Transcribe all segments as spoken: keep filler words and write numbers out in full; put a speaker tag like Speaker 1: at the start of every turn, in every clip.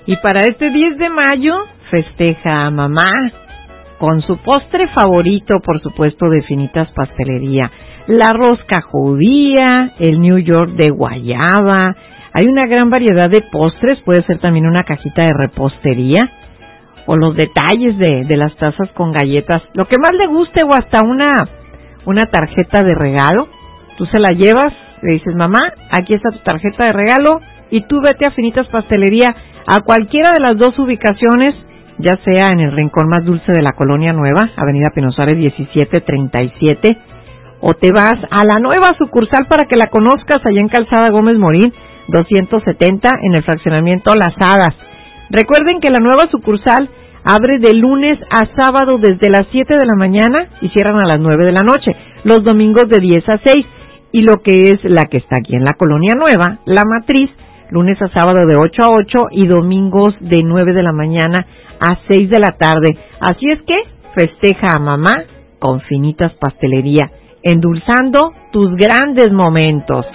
Speaker 1: Y para este diez de mayo, festeja a mamá con su postre favorito, por supuesto, de Finitas Pastelería. La rosca judía, el New York de guayaba. Hay una gran variedad de postres, puede ser también una cajita de repostería o los detalles de, de las tazas con galletas, lo que más le guste o hasta una, una tarjeta de regalo. Tú se la llevas, le dices, mamá, aquí está tu tarjeta de regalo y tú vete a Finitas Pastelería a cualquiera de las dos ubicaciones, ya sea en el rincón más dulce de la Colonia Nueva, Avenida Pino Suárez diecisiete treinta y siete, o te vas a la nueva sucursal para que la conozcas allá en Calzada Gómez Morín, doscientos setenta, en el fraccionamiento Las Hadas. Recuerden que la nueva sucursal abre de lunes a sábado desde las siete de la mañana y cierran a las nueve de la noche, los domingos de diez a seis, y lo que es la que está aquí en la Colonia Nueva, La Matriz, lunes a sábado de ocho a ocho y domingos de nueve de la mañana a seis de la tarde. Así es que festeja a mamá con Finitas Pastelería, endulzando tus grandes momentos.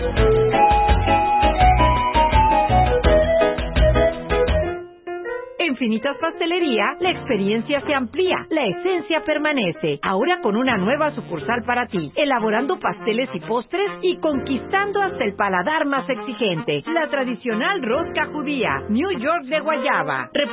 Speaker 1: En Finitas Pastelería, la experiencia se amplía, la esencia permanece. Ahora con una nueva sucursal para ti, elaborando pasteles y postres y conquistando hasta el paladar más exigente. La tradicional rosca judía, New York de guayaba.